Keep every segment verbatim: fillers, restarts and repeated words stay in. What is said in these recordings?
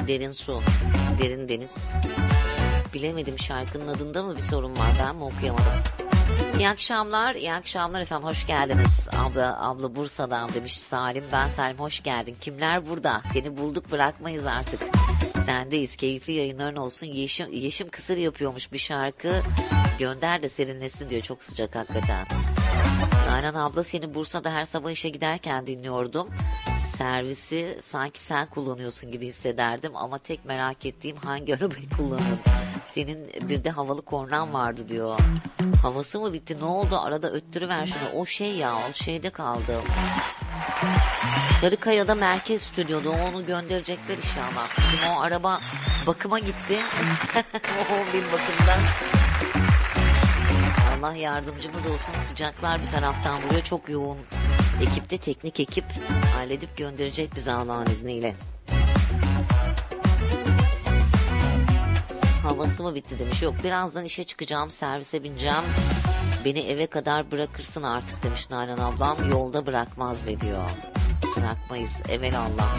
Derin su, derin deniz. Bilemedim, şarkının adında mı bir sorun var, ben mi okuyamadım? İyi akşamlar, iyi akşamlar efendim, hoş geldiniz. Abla, abla Bursa'dan demiş Salim. Ben Salim, hoş geldin. Kimler burada? Seni bulduk, bırakmayız artık. Sendeyiz, keyifli yayınların olsun. Yeşim, Yeşim Kısır yapıyormuş bir şarkı. Gönder de serinlesin diyor, çok sıcak hakikaten. Aynen abla, seni Bursa'da her sabah işe giderken dinliyordum. Servisi sanki sen kullanıyorsun gibi hissederdim ama tek merak ettiğim hangi arabayı kullanıyorsun? Senin bir de havalı kornan vardı diyor. Havası mı bitti, ne oldu? Arada öttürüver şunu. O şey ya, o şeyde kaldı. Sarıkaya'da merkez stüdyoda, onu gönderecekler inşallah. Bizim o araba bakıma gitti. O bir bakımdan. Allah yardımcımız olsun, sıcaklar bir taraftan vuruyor, çok yoğun. Ekipte, teknik ekip halledip gönderecek bize Allah'ın izniyle. Havası mı bitti demiş. Yok, birazdan işe çıkacağım, servise bineceğim. Beni eve kadar bırakırsın artık demiş Nalan ablam. Yolda bırakmaz be diyor. Bırakmayız evelallah.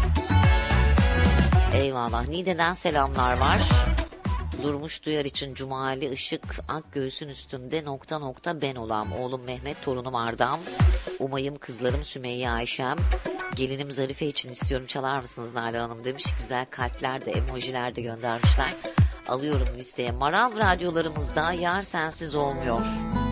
Eyvallah. Niğde'den selamlar var. Durmuş Duyar için Cumali Işık Akgöğüs'ün üstünde nokta nokta ben olam. Oğlum Mehmet, torunum Ardam. Umayım kızlarım Sümeyye, Ayşem. Gelinim Zarife için istiyorum, çalar mısınız Nalan Hanım demiş. Güzel kalpler de, emojiler de göndermişler. Alıyorum listeye. Maral radyolarımızda Yar Sensiz Olmuyor.